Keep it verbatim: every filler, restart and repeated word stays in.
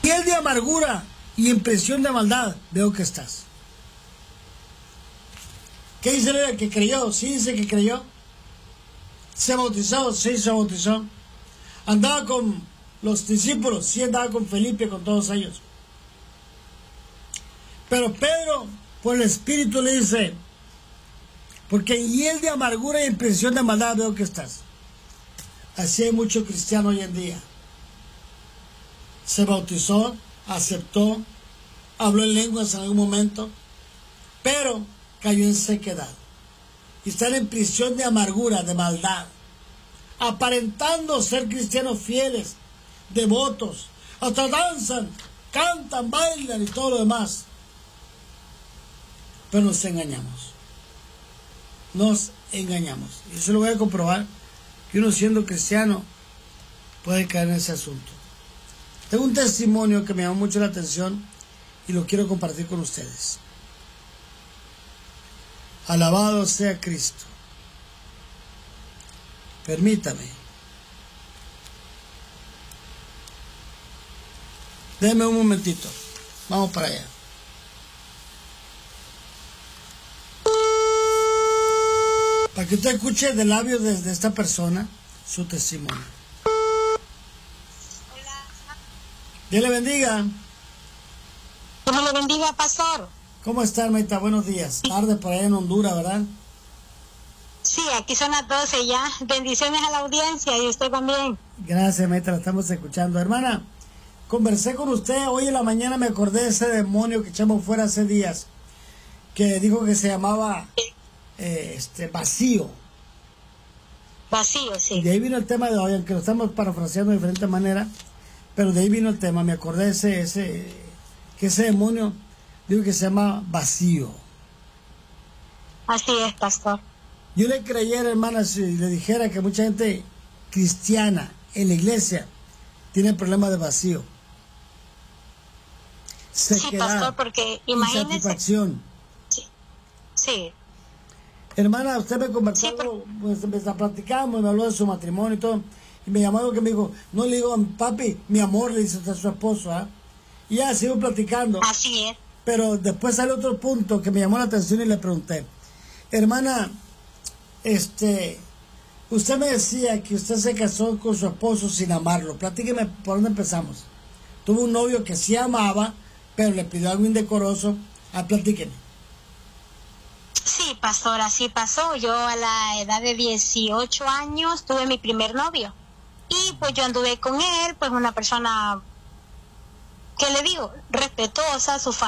Hiel de amargura y impresión de maldad veo que estás. ¿Qué dice el que creyó? Sí, dice que creyó. ¿Se bautizó? Sí, se bautizó. ¿Andaba con los discípulos? Sí, andaba con Felipe, con todos ellos. Pero Pedro, por el Espíritu, le dice, porque en hiel de amargura y impresión de maldad veo que estás. Así hay muchos cristianos hoy en día. Se bautizó, aceptó, habló en lenguas en algún momento, pero cayó en sequedad. Y están en prisión de amargura, de maldad, aparentando ser cristianos fieles, devotos, hasta danzan, cantan, bailan y todo lo demás. Pero nos engañamos. Nos engañamos. Y eso lo voy a comprobar, que uno siendo cristiano puede caer en ese asunto. Tengo un testimonio que me llamó mucho la atención y lo quiero compartir con ustedes. Alabado sea Cristo. Permítame. Déjeme un momentito. Vamos para allá. Para que usted escuche de labios de, de esta persona su testimonio. Hola. Dios le bendiga. Dios le bendiga, pastor. ¿Cómo está, hermanita? Buenos días. Tarde por allá en Honduras, ¿verdad? Sí, aquí son las doce ya. Bendiciones a la audiencia y usted también. Gracias, hermanita, la estamos escuchando. Hermana, conversé con usted hoy en la mañana, me acordé de ese demonio que echamos fuera hace días, que dijo que se llamaba eh, este vacío. Vacío, sí. De ahí vino el tema de hoy, aunque lo estamos parafraseando de diferente manera, pero de ahí vino el tema. Me acordé de ese, ese, que ese demonio, digo que se llama vacío. Así es, pastor. Yo le creyera, hermana, si le dijera que mucha gente cristiana en la iglesia tiene problemas de vacío. Sequedad, sí, pastor, porque imagínese. insatisfacción. Sí. sí. Hermana, usted me conversó, Sí, pero... pues me platicamos, me habló de su matrimonio y todo, y me llamó algo que me dijo, no le digo, papi, mi amor, le dice a su esposo, ¿ah? Y ya sigo platicando. Así es. Pero después sale otro punto que me llamó la atención y le pregunté, hermana, este, usted me decía que usted se casó con su esposo sin amarlo. Platíqueme por dónde empezamos. Tuvo un novio que sí amaba, pero le pidió algo indecoroso. Ah, platíqueme. Sí, pastor, así pasó. Yo a la edad de dieciocho años tuve mi primer novio. Y pues yo anduve con él, pues una persona, ¿qué le digo? Respetuosa, su familia.